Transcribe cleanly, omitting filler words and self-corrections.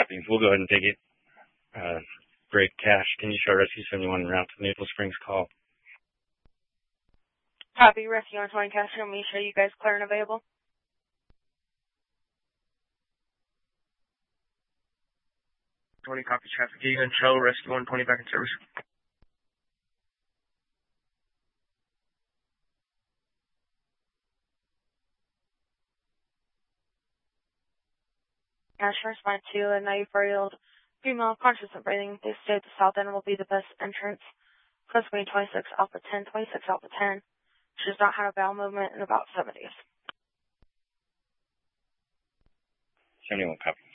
copy. We'll go ahead and take it. Great cash. Can you show Rescue 71 en route to Maple Springs call? Copy. Rescue on 20 cash. Let me show you guys clear and available. Copy traffic. You can show Rescue 120 back in service. Cash respond to a 94-year-old female conscious of breathing. They state the south end will be the best entrance. Close 26 Alpha 10, 26 Alpha 10. She does not have a bowel movement in about 7 days. 71 copy.